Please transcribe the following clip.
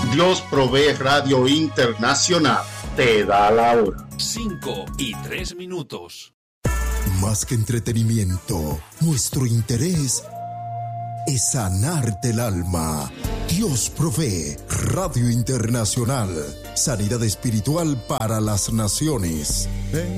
Dios provee Radio Internacional. Te da la hora. 5:03. Más que entretenimiento, nuestro interés es sanarte el alma. Dios provee Radio Internacional. Sanidad espiritual para las naciones.